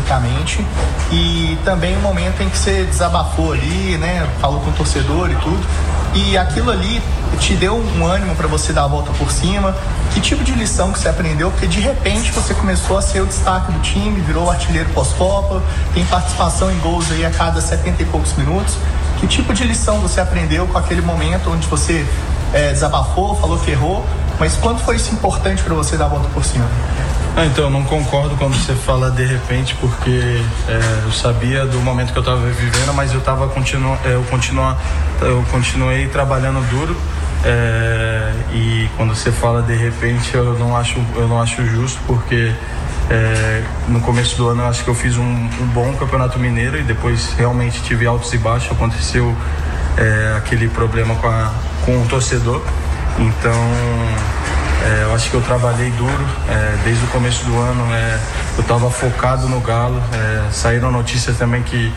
tecnicamente, e também o momento em que você desabafou ali, né, falou com o torcedor e tudo, e aquilo ali te deu um ânimo para você dar a volta por cima. Que tipo de lição que você aprendeu? Porque de repente você começou a ser o destaque do time, virou o artilheiro pós-Copa, tem participação em gols aí a cada 70 e poucos minutos. Que tipo de lição você aprendeu com aquele momento onde você desabafou, falou que errou, mas quanto foi isso importante para você dar a volta por cima? Então, eu não concordo quando você fala de repente, porque eu sabia do momento que eu estava vivendo, mas eu continuei trabalhando duro, e quando você fala de repente, eu não acho justo, porque no começo do ano eu acho que eu fiz um bom Campeonato Mineiro e depois realmente tive altos e baixos. Aconteceu aquele problema com o torcedor, então eu acho que eu trabalhei duro desde o começo do ano. Eu estava focado no Galo. Saíram notícias também que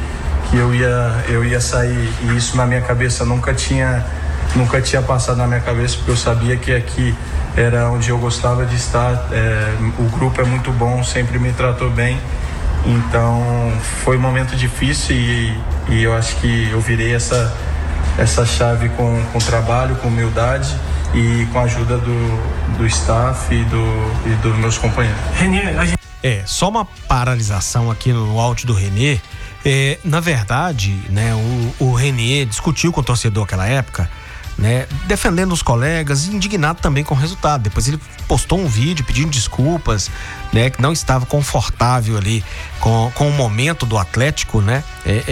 eu ia sair, e isso na minha cabeça nunca tinha passado na minha cabeça, porque eu sabia que aqui era onde eu gostava de estar. O grupo é muito bom, sempre me tratou bem, então foi um momento difícil, e eu acho que eu virei essa chave com trabalho, com humildade e com a ajuda do staff e dos meus companheiros. Só uma paralisação aqui no áudio do Renê. Na verdade, né, o Renê discutiu com o torcedor naquela época, né, defendendo os colegas, indignado também com o resultado. Depois ele postou um vídeo pedindo desculpas, né, que não estava confortável ali com o momento do Atlético, né,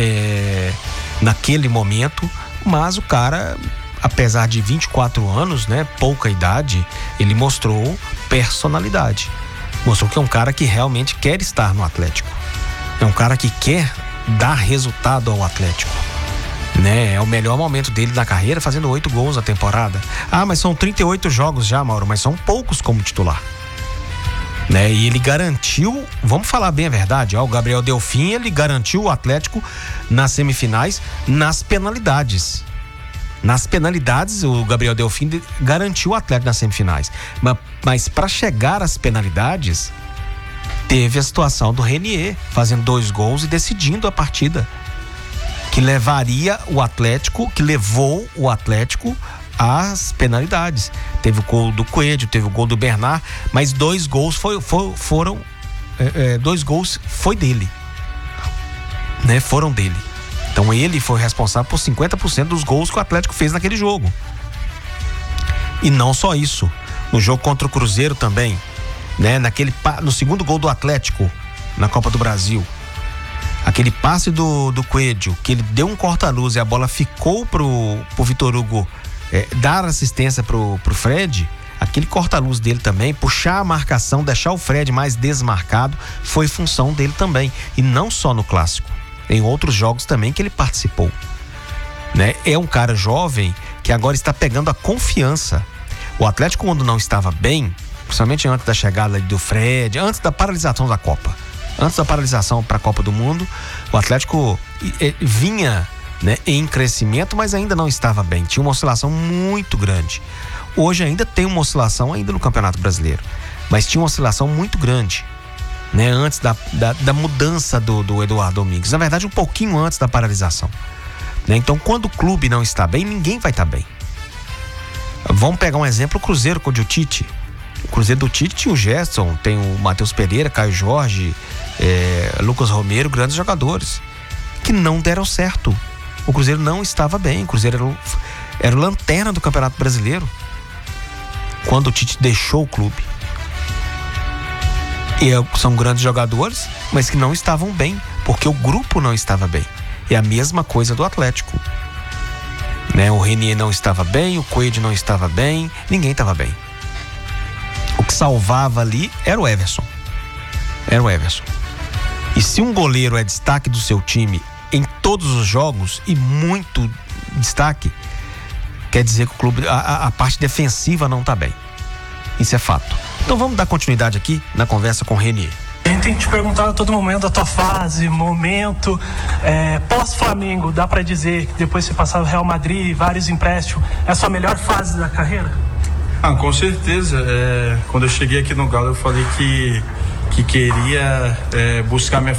naquele momento. Mas o cara, apesar de 24 anos, né, pouca idade, ele mostrou personalidade. Mostrou que é um cara que realmente quer estar no Atlético. É um cara que quer dar resultado ao Atlético, né? É o melhor momento dele na carreira, fazendo 8 gols na temporada. Mas são 38 jogos já, Mauro, mas são poucos como titular, né? E ele garantiu, vamos falar bem a verdade, o Gabriel Delfim, ele garantiu o Atlético nas semifinais, nas penalidades. Nas penalidades, o Gabriel Delfim garantiu o Atlético nas semifinais. Mas para chegar às penalidades, teve a situação do Renier fazendo 2 gols e decidindo a partida, que levaria o Atlético, que levou o Atlético às penalidades. Teve o gol do Coelho, teve o gol do Bernard, mas 2 gols foram 2 gols foi dele, né? Foram dele. Então ele foi responsável por 50% dos gols que o Atlético fez naquele jogo. E não só isso, no jogo contra o Cruzeiro também, né? No segundo gol do Atlético na Copa do Brasil, aquele passe do Coelho, que ele deu um corta-luz e a bola ficou pro Vitor Hugo dar assistência pro Fred. Aquele corta-luz dele também, puxar a marcação, deixar o Fred mais desmarcado, foi função dele também. E não só no Clássico, em outros jogos também que ele participou, né? É um cara jovem que agora está pegando a confiança. O Atlético, quando não estava bem, principalmente antes da chegada do Fred, antes da paralisação da Copa, antes da paralisação para a Copa do Mundo, o Atlético vinha, né, em crescimento, mas ainda não estava bem. Tinha uma oscilação muito grande. Hoje ainda tem uma oscilação ainda no Campeonato Brasileiro, mas tinha uma oscilação muito grande, né, antes da mudança do Eduardo Domingues. Na verdade, um pouquinho antes da paralisação, né? Então, quando o clube não está bem, ninguém vai estar bem. Vamos pegar um exemplo: o Cruzeiro com o Tite. O Cruzeiro do Tite tinha o Gerson, tem o Matheus Pereira, Caio Jorge, Lucas Romero, grandes jogadores que não deram certo. O Cruzeiro não estava bem. O Cruzeiro era o lanterna do Campeonato Brasileiro quando o Tite deixou o clube. E são grandes jogadores, mas que não estavam bem, porque o grupo não estava bem. É a mesma coisa do Atlético, né? O Renier não estava bem, o Coelho não estava bem, ninguém estava bem. O que salvava ali era o Everson. Era o Everson. E se um goleiro é destaque do seu time em todos os jogos, e muito destaque, quer dizer que o clube, a parte defensiva não está bem. Isso é fato. Então vamos dar continuidade aqui na conversa com o Renier. A gente tem que te perguntar a todo momento da tua fase, momento, pós-Flamengo. Dá pra dizer que depois você passar o Real Madrid, vários empréstimos, é a sua melhor fase da carreira? Com certeza. Quando eu cheguei aqui no Galo, eu falei que queria buscar minha